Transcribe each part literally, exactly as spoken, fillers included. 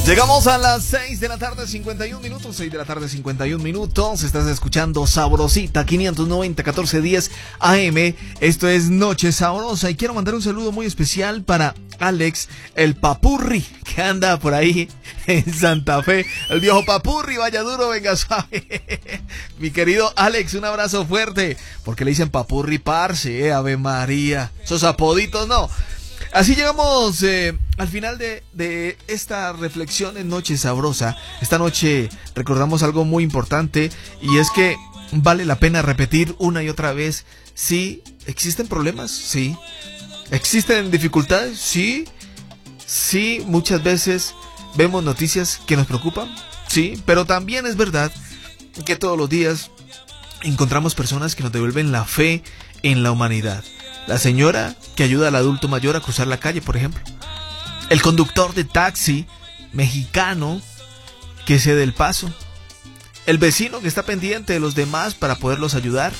Llegamos a las seis de la tarde, cincuenta y un minutos. seis de la tarde, cincuenta y un minutos. Estás escuchando Sabrosita quinientos noventa, catorce diez A M. Esto es Noche Sabrosa. Y quiero mandar un saludo muy especial para Alex, el Papurri, que anda por ahí en Santa Fe. El viejo Papurri, vaya duro, venga suave. Mi querido Alex, un abrazo fuerte. Porque le dicen Papurri, parce, eh, Ave María. Esos apoditos, no. Así llegamos eh, al final de, de esta reflexión en Noche Sabrosa. Esta noche recordamos algo muy importante, y es que vale la pena repetir una y otra vez. Sí, ¿existen problemas? Sí. ¿Existen dificultades? Sí. Sí, muchas veces vemos noticias que nos preocupan. Sí, pero también es verdad que todos los días encontramos personas que nos devuelven la fe en la humanidad. La señora que ayuda al adulto mayor a cruzar la calle, por ejemplo. El conductor de taxi mexicano que cede el paso. El vecino que está pendiente de los demás para poderlos ayudar.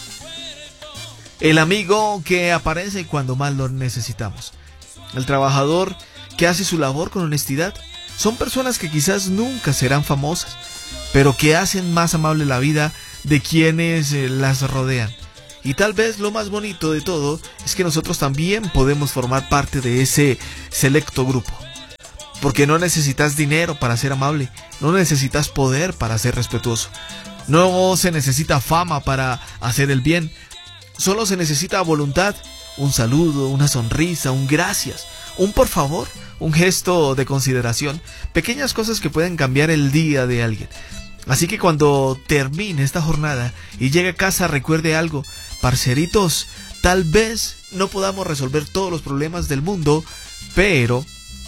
El amigo que aparece cuando más lo necesitamos. El trabajador que hace su labor con honestidad. Son personas que quizás nunca serán famosas, pero que hacen más amable la vida de quienes las rodean. Y tal vez lo más bonito de todo es que nosotros también podemos formar parte de ese selecto grupo. Porque no necesitas dinero para ser amable, no necesitas poder para ser respetuoso, no se necesita fama para hacer el bien, solo se necesita voluntad, un saludo, una sonrisa, un gracias, un por favor, un gesto de consideración, pequeñas cosas que pueden cambiar el día de alguien. Así que cuando termine esta jornada y llegue a casa, recuerde algo. Parceritos, tal vez no podamos resolver todos los problemas del mundo, pero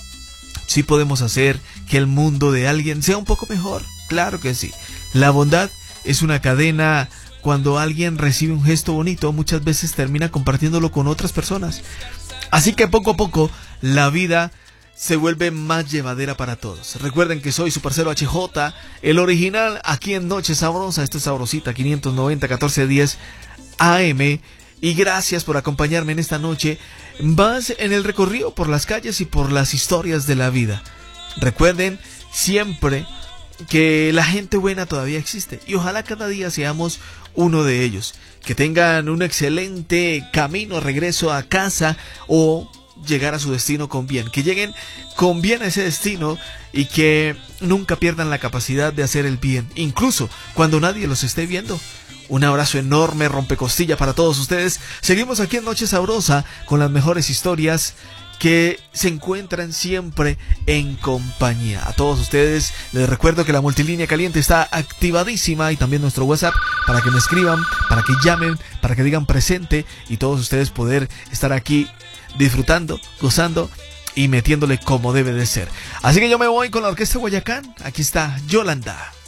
sí podemos hacer que el mundo de alguien sea un poco mejor. Claro que sí. La bondad es una cadena. Cuando alguien recibe un gesto bonito, muchas veces termina compartiéndolo con otras personas. Así que poco a poco la vida se vuelve más llevadera para todos. Recuerden que soy su parcero H J, el original, aquí en Noche Sabrosa. Esto es Sabrosita quinientos noventa, catorce diez A M. Y gracias por acompañarme en esta noche, más en el recorrido por las calles y por las historias de la vida. Recuerden siempre que la gente buena todavía existe, y ojalá cada día seamos uno de ellos. Que tengan un excelente camino, regreso a casa o llegar a su destino con bien, que lleguen con bien a ese destino y que nunca pierdan la capacidad de hacer el bien, incluso cuando nadie los esté viendo. Un abrazo enorme, rompecostilla para todos ustedes. Seguimos aquí en Noche Sabrosa con las mejores historias que se encuentran siempre en compañía. A todos ustedes les recuerdo que la multilínea caliente está activadísima, y también nuestro WhatsApp para que me escriban, para que llamen, para que digan presente, y todos ustedes poder estar aquí disfrutando, gozando y metiéndole como debe de ser. Así que yo me voy con la Orquesta Guayacán. Aquí está Yolanda.